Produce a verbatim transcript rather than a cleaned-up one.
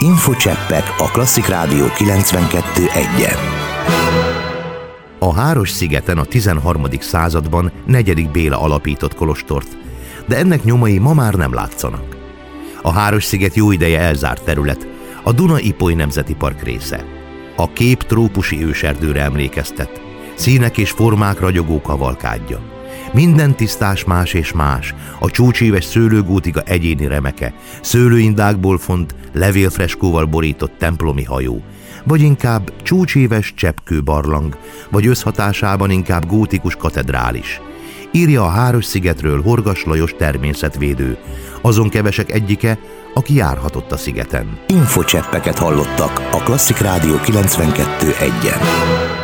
Infocseppek a Klasszik Rádió kilencvenkettő egyen. A Háros-szigeten a tizenharmadik században negyedik Béla alapított kolostort, de ennek nyomai ma már nem látszanak. A Háros-sziget jó ideje elzárt terület, a Duna-Ipoly Nemzeti Park része. A kép trópusi őserdőre emlékeztet, színek és formák ragyogó kavalkádja. Minden tisztás más és más, a csúcséves szőlőgótika egyéni remeke, szőlőindákból font, levélfreskóval borított templomi hajó, vagy inkább csúcséves cseppkőbarlang, vagy összhatásában inkább gótikus katedrális. Írja a Háros-szigetről Horgas Lajos természetvédő, azon kevesek egyike, aki járhatott a szigeten. Infocseppeket hallottak a Klasszik Rádió kilencvenkettő egyen.